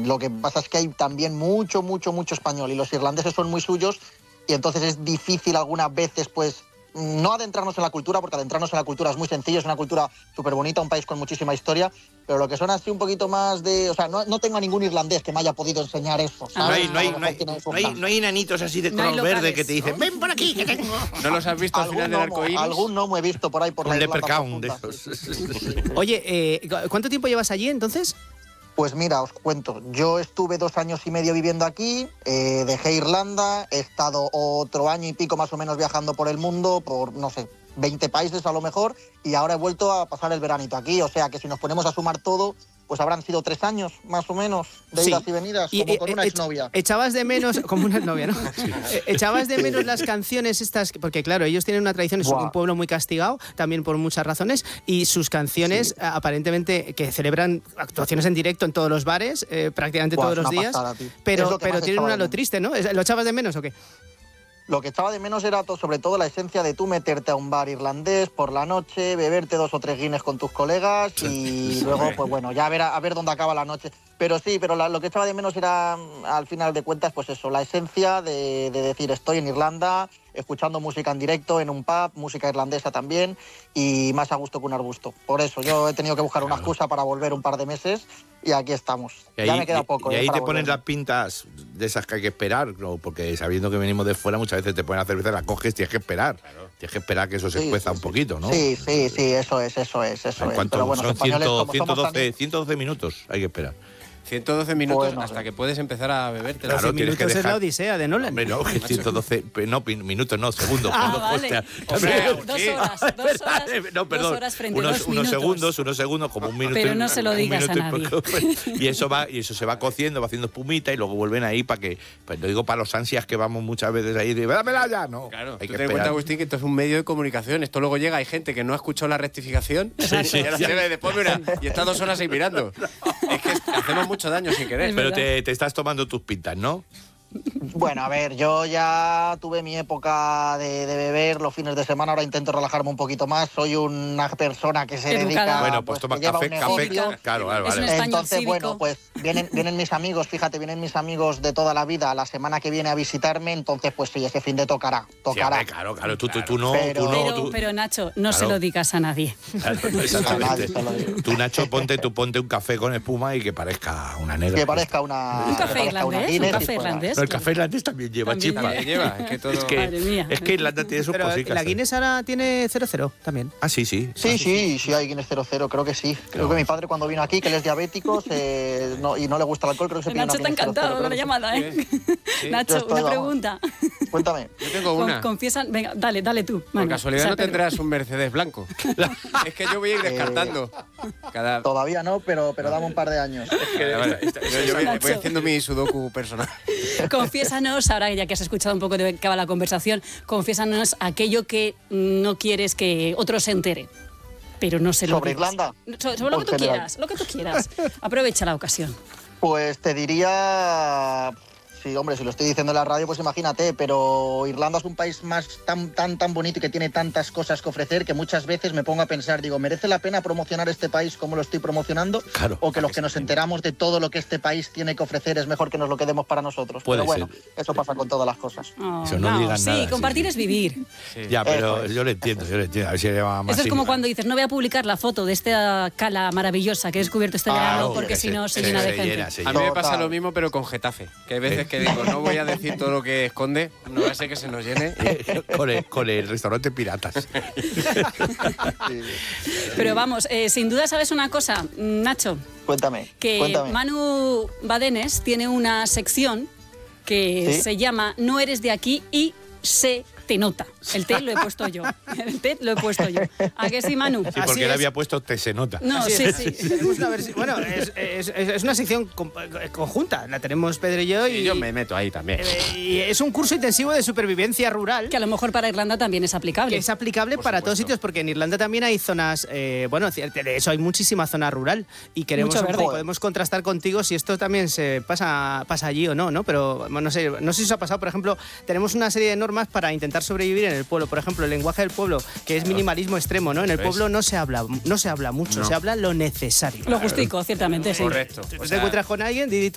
lo que pasa es que hay también mucho español y los irlandeses son muy suyos y entonces es difícil algunas veces pues no adentrarnos en la cultura, porque adentrarnos en la cultura es muy sencillo, es una cultura súper bonita, un país con muchísima historia, pero lo que son así un poquito más de... O sea, no tengo a ningún irlandés que me haya podido enseñar eso, ¿sabes? No hay enanitos así de color verde que te dicen, ven por aquí, que tengo... ¿No los has visto al final del arcoíris? Algún no me he visto por ahí por la Irlanda profunda. Oye, ¿cuánto tiempo llevas allí entonces? Pues mira, os cuento, yo estuve 2 años y medio viviendo aquí, dejé Irlanda, he estado otro año y pico más o menos viajando por el mundo, por, no sé, 20 países a lo mejor, y ahora he vuelto a pasar el veranito aquí, o sea que si nos ponemos a sumar todo, pues habrán sido 3 años, más o menos, de idas y venidas, como con una exnovia. Echabas de menos, como una exnovia, ¿no? Sí. Echabas de menos las canciones estas, porque claro, ellos tienen una tradición, es un pueblo muy castigado, también por muchas razones, y sus canciones, aparentemente, que celebran actuaciones en directo en todos los bares, prácticamente todos los días, pero tienen lo triste, ¿no? ¿Lo echabas de menos o qué? Lo que echaba de menos era sobre todo la esencia de tú meterte a un bar irlandés por la noche, beberte 2 o 3 Guinness con tus colegas y luego, pues bueno, ya a ver dónde acaba la noche. Pero sí, lo que echaba de menos era, al final de cuentas, pues eso, la esencia de decir estoy en Irlanda, escuchando música en directo, en un pub, música irlandesa también, y más a gusto que un arbusto. Por eso, yo he tenido que buscar una excusa para volver un par de meses y aquí estamos. Y ahí, ya me queda poco. Y ahí te ponen las pintas de esas que hay que esperar, ¿no? Porque sabiendo que venimos de fuera, muchas veces te ponen la cerveza, la coges, tienes que esperar. Claro. Tienes que esperar que eso se cueza un poquito, ¿no? Sí, eso es. ¿En cuánto? Pero bueno, son 112 minutos hay que esperar. 112 minutos hasta que puedes empezar a beberte. Claro, 12 minutos que dejar... es la odisea de Nolan. Hombre, no, 112... No, minutos no, segundos. Vale. Hombre, 2 horas. No, perdón. 2 horas frente a 2 minutos. unos segundos, como un minuto. Pero no se lo digas a nadie. Y eso se va cociendo, va haciendo espumita y luego vuelven ahí para que... Pues lo digo para los ansias que vamos muchas veces ahí de dámela ya, ¿no. Claro, hay que ten en cuenta, Agustín, que esto es un medio de comunicación. Esto luego llega, hay gente que no ha escuchado la rectificación y después mira, y está 2 horas ahí mirando. Es que hacemos mucho daño sin querer. Pero te estás tomando tus pintas, ¿no? Bueno, a ver, yo ya tuve mi época de beber los fines de semana, ahora intento relajarme un poquito más. Soy una persona que se dedica... Bueno, pues toma café, claro, vale. Entonces, bueno, pues vienen mis amigos, fíjate, vienen mis amigos de toda la vida la semana que viene a visitarme, entonces pues sí, ese fin de tocará. Sí, hombre, claro, tú no... Pero Nacho, no se lo digas a nadie. Claro, exactamente. Tú, Nacho, ponte un café con espuma y que parezca una negra. Que parezca una... Un café irlandés. El café irlandés también lleva chispa. Es que Irlanda tiene sus cositas. La Guinness ahora tiene 0,0 también. Ah, sí. Sí, hay Guinness 0,0 creo que sí. Creo que mi padre cuando vino aquí, que él es diabético y no le gusta el alcohol, creo que se pide una Nacho está encantado con la llamada, ¿eh? Nacho, una pregunta. Cuéntame. Yo tengo una. Confiesan, venga, dale tú. Por casualidad no tendrás un Mercedes blanco. Es que yo voy a ir descartando. Todavía no, pero dame un par de años. Yo voy haciendo mi sudoku personal. Confiésanos, ahora ya que has escuchado un poco de qué va la conversación, confiésanos aquello que no quieres que otro se entere, pero no se lo ¿Sobre digas. Irlanda? Sobre lo que tú quieras. Aprovecha la ocasión. Pues te diría... Sí, hombre, si lo estoy diciendo en la radio, pues imagínate, pero Irlanda es un país tan bonito y que tiene tantas cosas que ofrecer que muchas veces me pongo a pensar, digo, ¿merece la pena promocionar este país como lo estoy promocionando? Claro. O que los que nos enteramos de todo lo que este país tiene que ofrecer es mejor que nos lo quedemos para nosotros. Pero bueno, eso pasa con todas las cosas. Eso no digan nada. Sí, compartir es vivir. Sí. Ya, pero yo lo entiendo. A ver si lleva más. Eso es como cuando dices, no voy a publicar la foto de esta cala maravillosa que he descubierto este verano porque si no se llena de gente. A mí me pasa lo mismo, pero con Getafe. Que hay veces que digo, no voy a decir todo lo que esconde, no va a ser que se nos llene. Con el restaurante Piratas. Pero vamos, sin duda sabes una cosa, Nacho. Cuéntame. Manu Badenes tiene una sección que se llama No eres de aquí y se te nota. El té lo he puesto yo. ¿A qué sí, Manu? Sí, porque él había puesto te se nota. No, sí. Tenemos una versión, bueno, es una sección conjunta. La tenemos Pedro y yo. Y yo me meto ahí también. Y es un curso intensivo de supervivencia rural. Que a lo mejor para Irlanda también es aplicable. Que es aplicable para todos sitios, porque en Irlanda también hay zonas... de eso hay muchísima zona rural. Y queremos podemos contrastar contigo si esto también se pasa allí o no, ¿no? Pero no sé si os ha pasado. Por ejemplo, tenemos una serie de normas para intentar sobrevivir en el pueblo. Por ejemplo, el lenguaje del pueblo, que es minimalismo extremo, ¿no? En el pueblo no se habla mucho, se habla lo necesario. Lo justico, ciertamente, sí. Correcto. Te encuentras con alguien,